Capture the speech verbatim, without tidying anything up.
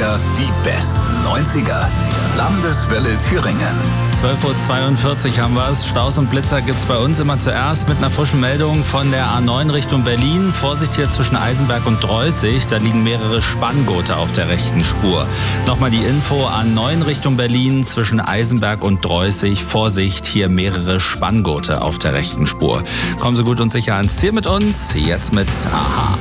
achtziger, die besten neunziger. Landeswelle Thüringen. zwölf Uhr zweiundvierzig haben wir es. Staus und Blitzer gibt es bei uns immer zuerst mit einer frischen Meldung von der A neun Richtung Berlin. Vorsicht hier zwischen Eisenberg und Dreußig. Da liegen mehrere Spanngurte auf der rechten Spur. Nochmal die Info: A neun Richtung Berlin zwischen Eisenberg und Dreußig. Vorsicht, hier mehrere Spanngurte auf der rechten Spur. Kommen Sie gut und sicher ans Ziel mit uns. Jetzt mit Aha.